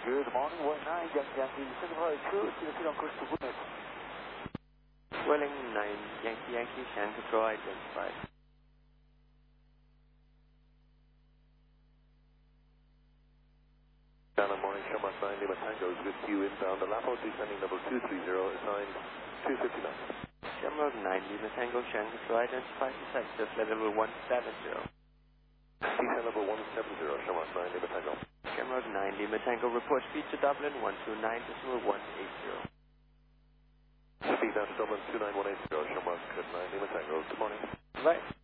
Good morning, 19 Yankee, Yankee, 2, Kilo on course to Woodhead. Welling 9 Yankee Yankee, Shan Control identified. Down morning, Shamrock 9 Lima Tango is with you inbound Alapo, descending level 230, assigned 259. Shamrock 9 Lima Tango, Shan Control identified, detective level 170. Descend level 170, Shamrock 9 Lima Tango. Shamrock 9 Lima Tango, report speed to Dublin 129.180. Speed down to Dublin 29180, Shamrock 9 Lima Tango. Good morning. Right.